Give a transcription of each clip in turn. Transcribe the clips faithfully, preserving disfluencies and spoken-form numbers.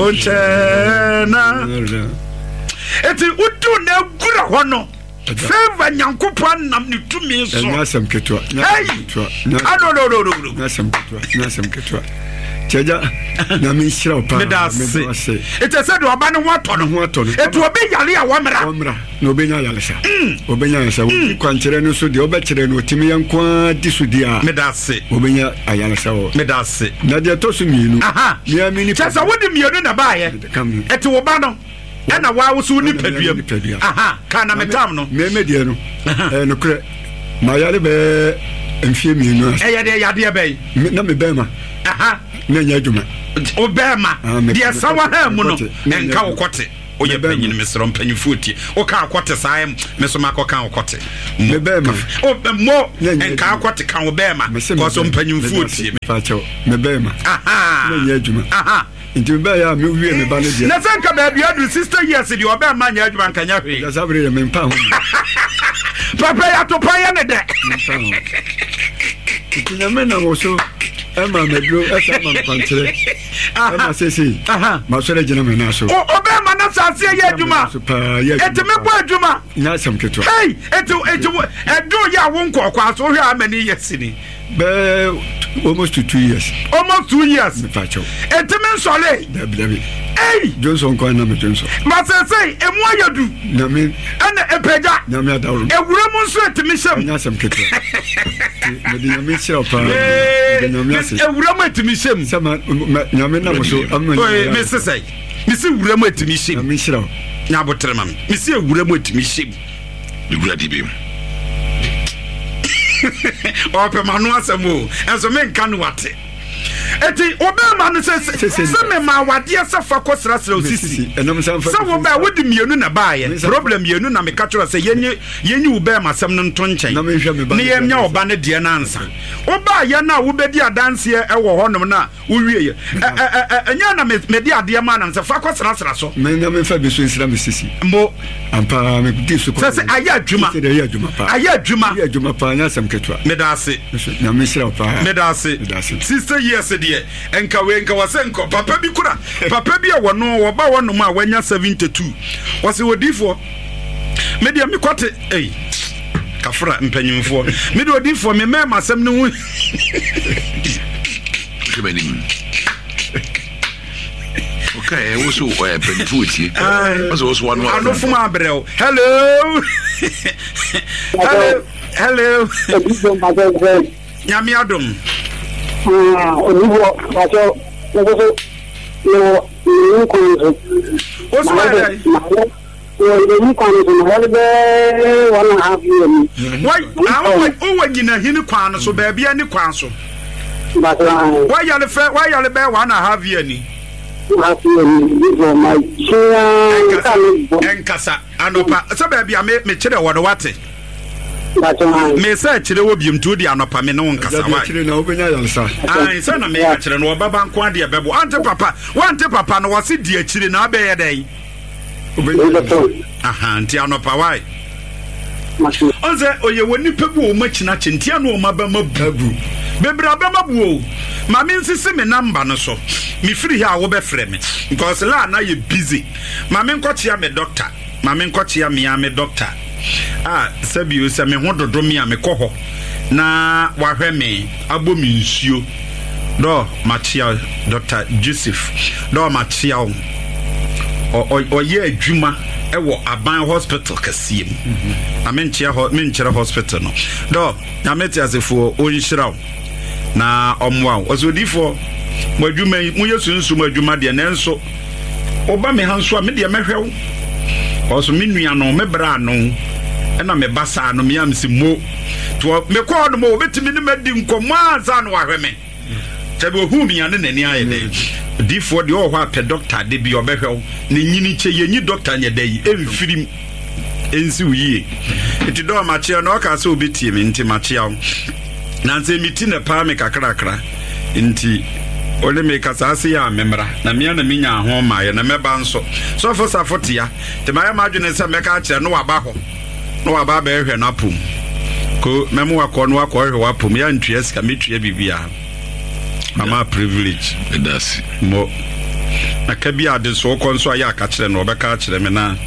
ochena eti udu na gura hono favor nyankopon nam ne tumi so nyasam ketwa ketwa no no no no nyasam ketwa nyasam ketwa Chaja na me shira opa me da se ete se do oba ne ho ato no ho ato no etu obe yale a womra womra no obenya yale sha obenya yale sha wo kwankere no so de obekere no timi yankwa di so dia me da se obenya ayale sha wo me da se na de to so mienu me amini chesa wodi mienu na ba ye ete wo ba no e na wa wo so ni paduam aha kana metam no me me de no eh no kre ma yale be enfie mienu e ya de ya de be na me be ma aha na nya adwuma obema dia sawa ha mu no enka wokote oye panyin mesro mpanyfuoti o ka akote saem meso makoka akote mebema o mo enka akote kan obema ko so mpanyfuoti me facho mebema aha na nya adwuma aha nti be ya me wie me ba ne dia na sanka ba bia du sister years di obema nya adwuma nkanya hwe ya sabre me mpa ho papa ya to pa ya ne de nti me na wo so Emma medro esa ma kwantere Emma sesi ma sore gina me na so obe ma na sase ye adwuma eteme bo adwuma na sam keto hey etu etu edo ya wo nkoko aso hwe amani yesini be almost two years almost two years me facho eteme nsole dabi dabi hey Johnson ko na me Johnson ma sese emu ayadu na me ana epeja na me adawo ewura mu nso eteme hyem na sam keto me di na me shira pa na me ewura mu eteme hyem sama na me na mo so amani oye me sese me si ewura mu eteme hyem na me shira na botre mam me si ewura mu eteme hyem ewura di bem ope manu asemo enso me nka no wate eti obema no se se me ma wade se fa kosra sra osisi enam san fa se wo ba wodi mienu na baaye problem mienu na me ka tro se yenye yenye obema asem no nto nchen ne yenya oba ne de na ansa oba ye na wo bedi adanse e wo honom na wo wie enya na me di ade ma na se fa kosra sra so me na me fa bi so nsira me sisi mo ampa me di so ko se se aya adwuma aya adwuma pa aya adwuma aya adwuma pa nya sam ketwa me da se na me shira pa me da se sister years de enka we enka wasenko papa bi kura papa bi a wono wo ba wono ma wanya seventy-two wose wodifo media me kwate ei kafra mpanyimfo media wodifo me me masem ne hu kebenim okay wo so eh penfuti aso so one one anofu ma brel hello hello hello nyami adom ah onibo aso ngoso no ni ko nzo o so ai o ni ko nzo no be one and a half year why ah o wanyina hini kwan so ba bia ni kwan so ba so why yale fe why yale be one and a half year ni half year ni go my chia enkasa anopa so ba bia me me kire wo no wate Bato me say kire wo biem tu di anopa me no nkasa wa kire na obenya yansa ai say na me ya kire no baba nko ade bebo ante papa wante papa no wase di akire na abeye dai obenya aha nti anopa wai onze oye woni pebu o machina chentia no o maba mabu bebra ba mabu o ma me nsisi me number no so me free here wo be frɛ me because la na ye busy ma me nkochia me doctor ma me nkochia me ya me doctor ah sabi o se me ho dodo me a me kɔ na wahwɛ me abo mi nsuo do machia Doctor Joseph do machia o o ye adwuma e wo Aban Hospital kasiem na me nchia ho me nchira hospital no do na meti asefo o nhira na omwa osodifo mo adwuma mo yesu nsu mo adwuma de na nso oba me hanso a me de mehwew oso me nua no me bra no ena me basa no me am si mo to me ko no mo betimi ne madi nkomo anza no wahwe me tabi ohu mi ane nani aye de difo de o hwa pe doctor de bi obehwew ne nyini che yenyi doctor nya dai emfirim ensi uyi eti do ma che no ka se obetie me nti ma che na nse miti na pa me kakrakra nti ole me kasase ya memra na me na minya ho ma ye na meba nso so fo safotia te ma ya madwene se me ka kire no waba ho no waba ba ehwe na pum ko memo akọ no akọ ehwe wapum ya ntue sika metue bibia mama privilege that's mo akabi ade so konso aya aka kire no obeka kire me na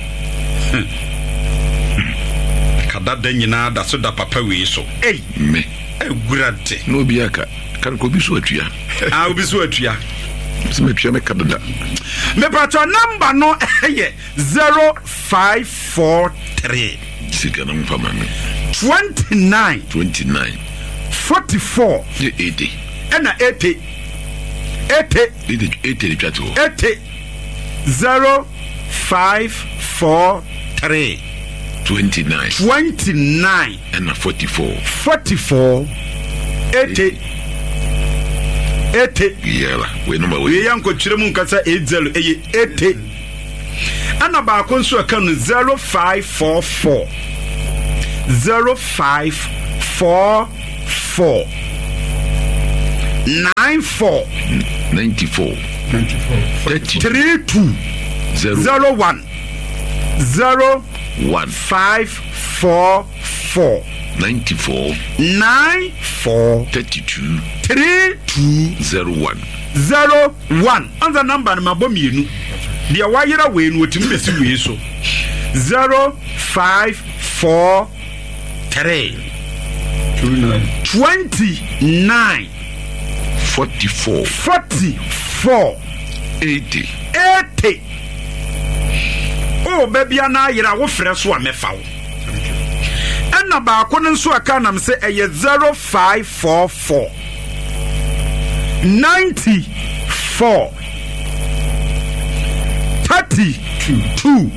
kada danyina da so da papa we so ei me egurade no bi aka kan ko bi so atua ah obi so atua se me tua me kada da me pato number no eye zero five four three sika na mfama me twenty-nine twenty-nine forty-four eighty and eighty eighty eighty chato eighty zero five four three twenty-nine twenty-nine and forty-four forty-four eighty eighty yeah we number we yanko chiremu nkasa eighty eighty ana ba konso aka no zero five four four zero five four four nine four ninety-four thirty three two zero one zero one five four four ninety-four nine four thirty-two three two zero one zero one on the number na mabomienu dia wayira we no otimi besi we so zero five four three twenty-nine forty-four forty-four eighty eighty oh baby ana yira wo frɛ so a mefa wo ɛna ba ko no nso aka nam sɛ ɛyɛ zero five four four ninety-four thirty-two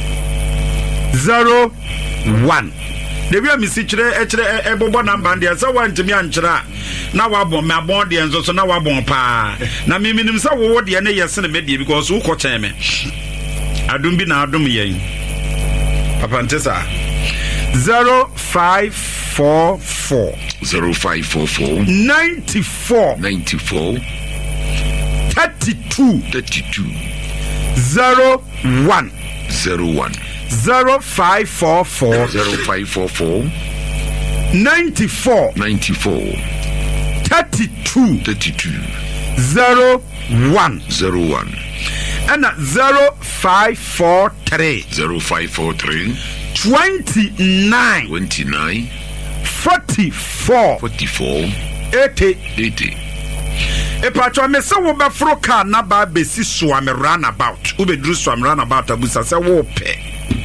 zero one debi a misi kyerɛ ɛkyerɛ ɛbobɔ namba deɛ sɛ wantimi ankyerɛ na wabɔ me abɔn deɛ nso so na wabɔn paa na miminim sɛ wo deɛ ne yɛ sene me deɛ because wo kɔkyɛn me adum bi na adum yɛn papa ntesa zero five four four zero five four four ninety-four ninety-four thirty-two thirty-two zero one zero one zero five four four zero five four four ninety-four ninety-four thirty-two thirty-two zero one zero one and zero five four three zero five four three twenty-nine twenty-nine forty-four forty-four eighty eighty Epacho me se wo be fro car na ba besi so am run about wo be dru so am run about abusa se wo pe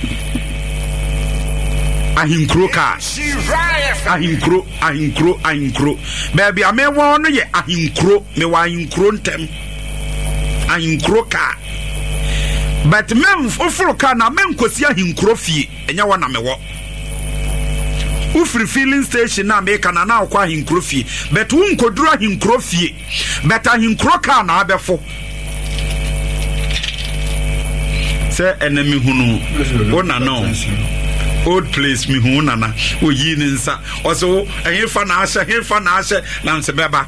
ahinkro car ahinkro ahinkro ahinkro baby ame won no ye ahinkro me wa ahinkro ntem ahinkro car but men ofro car na men kosi ahinkro fie enya wona me wo ufri filling station na me kana na akwa ahinkro fie but wo nkoduru ahinkro fie but ahinkro car na abefo se enemy hunu wona no old place me hu nana o yi ni nsa o so ehun fa na ahye ehun fa na ahye na nse beba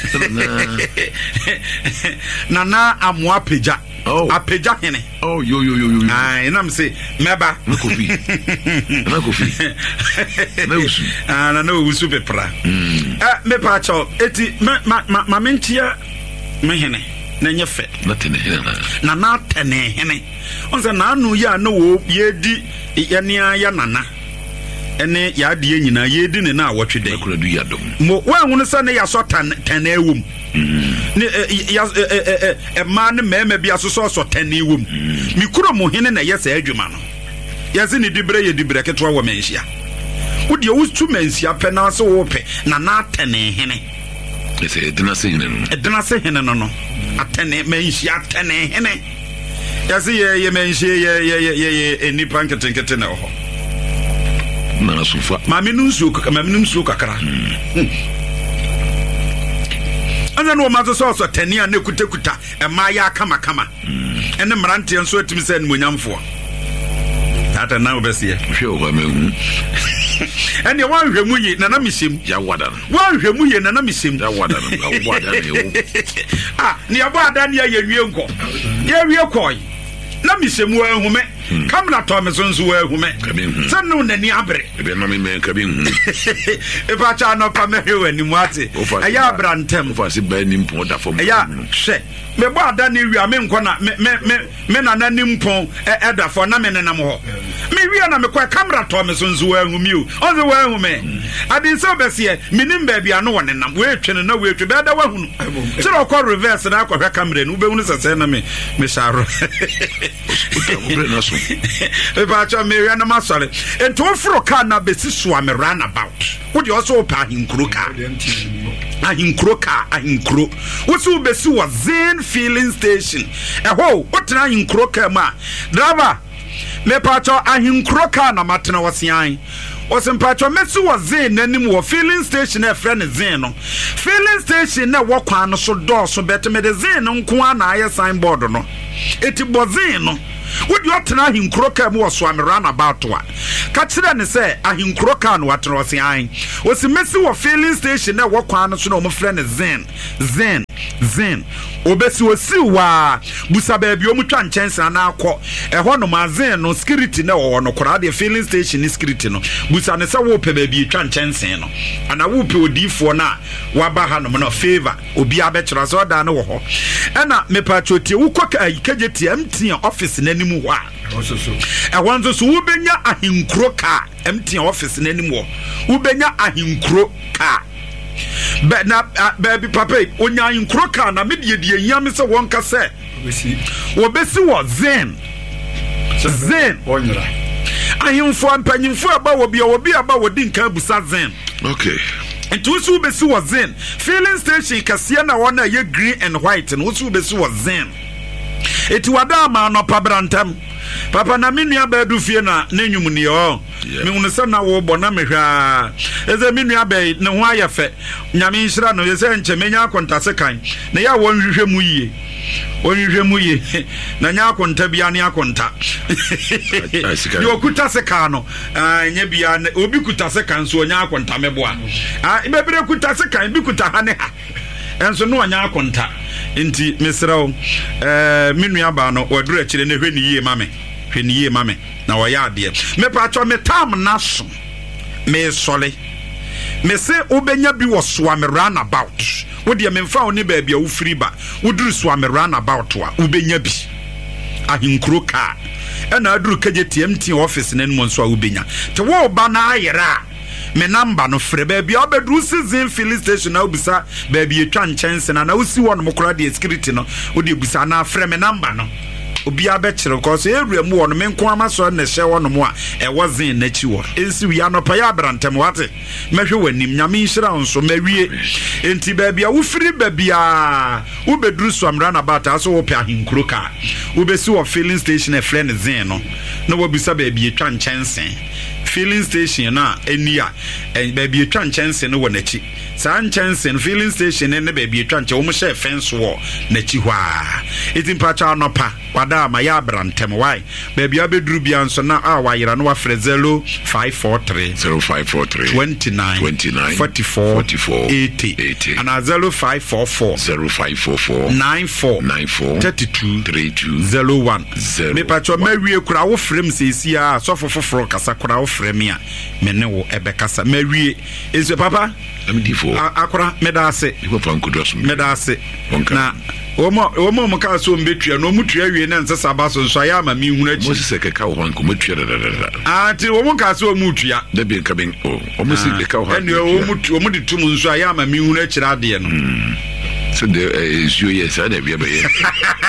nana amwa peja oh apeja hene oh yo yo yo yo ai na mse meba na kofi na kofi na usu ah na no usu pepra eh me pa cho eti ma ma ma mentia me hene na nyefe na tene hene na na tene hene onse na anu ya na wo yedi yania ya nana ene ya de nyina yedi ne na awotwe den akura du ya dom mo wa hunu se ne ya so tan tan ewum ne ya e ma ne mema bia so so so tan ewum mi kuro mo hene na yesa adwuma no yase ne dibre ye dibre ketwa wo menhia wo de wo tu menhia pe na so wo pe na na tene hene ese edina se hene no edina se hene no no atene menhia tene hene yase ye ye menhia ye ye ye enipa nketenkete na ho na sufa mami nunsu kaka mami nunsu kakara ana no mazo so so tania na kutakuta e ma ya kama kama ene mrante enso atimi se nmonyamfo tata na obesie hwe o ma hu ene wan hwemu yi na na misim ya wada wan hwemu yi na na misim ya wada na wada ne ah ni aba ada ne ya wie nko ya wie koi na misemu ahume camera to me so nso wa hu me se no nani abre ebe no me me ka bi hu e ba cha no pa me hwe ni mu ate eya abrantem ofa se ba ni mpon da fo eya hwe me bo ada ni wi ame nko na me me me na na ni mpon e da fo na me nenam ho me wi na me kwa camera to me so nso wa hu mi o onze wa hu me ade so besie minim ba bia no wonenam we twene na we twe be da wa hu se ro ko reverse na akwa camera no be hu se na me me sharo e ba cha me wi na ma sore ento ofro ka na be siso am run about wo de also pa hinkro ka ahinkro ka ahinkro wo so be si wa Zen filling station e ho wo tena ahinkro ka ma driver me pa cha ahinkro ka na matena wasian Osimpacho mesi wa Zen nanim wo filling station e friend Zen no filling station na wo kwan no so do so beteme de Zen nko ana aye signboard no eti bo Zen no wodi otena ahinkro ka mu wo so am run about wa ka kire ne se ahinkro ka no watena wasian osi mesi wo filling station na wo kwan no so no mo friend Zen Zen Zen obesi osi wa busa ba bi omutwa nchense na akọ ehọ no mazen no security na wo no kora de filling station ni security no busa ne se wo pe ba bi twa nchense no ana wo pe odifo na wa ba ha no no favor obi abechira so da na wo ho ena me pa chotie wo kwa kageti M T N office nanimu ho a ehọ nso so wo benya ahinkro ka M T N office nanimu ho wo benya ahinkro ka But na baby papa onya nkro ka na me de de yam se won ka se obesi obesi wo Zen Zen onyra ahimfo ampanyimfo aba wo bia wo bia aba wo di nka busa Zen okay ento so obesi wo Zen filling station kase na wona ye green and white no so obesi wo Zen eti wada ma no pabrantam papa na me nua ba du fie na nanyum ne o me hunu se na wo bo na me hwa eze me nua ba ne ho ayefe nyame nhira no ye se nche menya akontase kan na ya won hwehwe mu yie onhwehwe mu yie na nya akonta bia ne akonta yo kutase kan no anya bia obi kutase kan so nya akonta meboa ah ibebere kutase kan bi kuta ha ne ha enso no anya akonta enti mesrawo eh menua ba no wadura kire ne hwe ni yie mame hwe ni yie mame na wo ya ade me pa cho me tam na so me sole me se obenya bi wo so am run about wo de me mfa oni ba bia wo free ba wo duru so am run about wa obenya bi ahinkro ka ena aduru kaje T M T office na nmo so a obenya te wo ba na ayera me number no frɛ baby obedru season filling station na obisa baby etwa nchense na na usi won mokora de security no wo de busa na frɛ me number no obi abɛkyere cause ewura mu won me nko amaso na hye won mo a e wozin na chi wo ensi wi anopa ya abrantem wate mehwe wanim nyame nhira nso mawie enti baby a wo firi baby a wo bedru so amra na bata so wo pe ahinkro ka wo besi wo filling station e frɛ ne zin no na wo bisa baby etwa nchense filling station na enia and baby etwa nchense no wonachi sa nchense filling station ne baby etwa nche wo mo hye fence wo nachi hwa eti mpacha anopa wada ma ya abrantem why baby abeduru bia nso na a wayera no wa frɛ zero five four three zero five four three twenty-nine twenty-nine forty-four forty-four eighty eighty and zero five four four zero five four four ninety-four ninety-four thirty-two thirty-two zero one zero me pacho mawie kura wo frem sesi a so fofoforo kasa kura wo frem a me ne wo ebe kasa mawie ezo papa am di fo akura me da ase ko fan kudos me da ase na omo omo mo ka so mbetua no mutua wie na nsesa ba so nso ya ma mi hunu achi mo se keka wo han ko mutua da da da ah ti omo ka so mutua da bi ka ben o omo se keka wo han ene omo omo di tum nso ya ma mi hunu achi ade no so de esuo yes ada bia ba ye